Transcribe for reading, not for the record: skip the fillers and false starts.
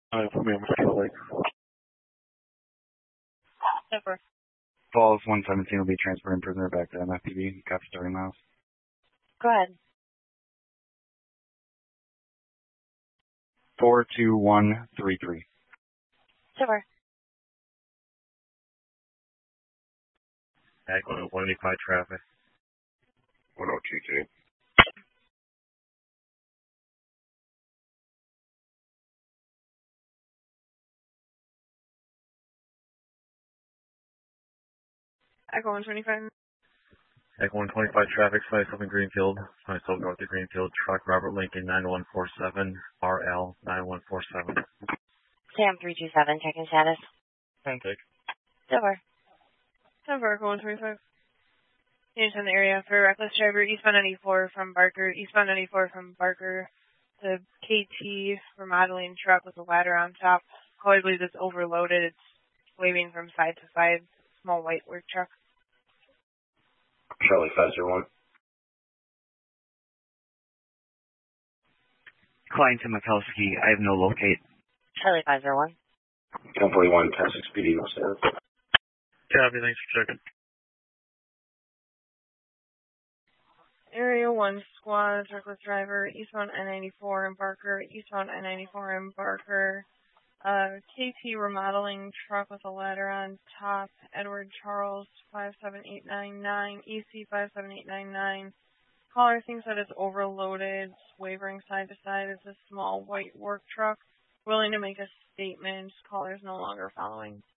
Put me on Mosquito Lake. Over. Falls 117 will be transferring prisoner back to MFPB. Copy 30 miles. Go ahead. 42133. Over. Ag 185 traffic. 1022. Echo 125. Ag 125 traffic, myself in Greenfield. Myself north of Greenfield. Truck Robert Lincoln 9147. RL 9147. Sam 327. Checking status. Take. Over. Over. Echo 125. Units in the area for reckless driver eastbound 94 from Barker. Eastbound 94 from Barker. The KT remodeling truck with a ladder on top. I believe it's overloaded. It's waving from side to side. Small white work truck. Charlie 501. Client to Mikowski. I have no locate. Charlie 501. 1041, 10-6 PD, no status. Copy, thanks for checking. Area 1 squad, reckless driver, eastbound I-94 in Barker, eastbound I-94 in Barker. KT remodeling truck with a ladder on top, Edward Charles 57899, EC 57899. Caller thinks that it's overloaded, wavering side to side. It's a small white work truck. Willing to make a statement. Caller is no longer following.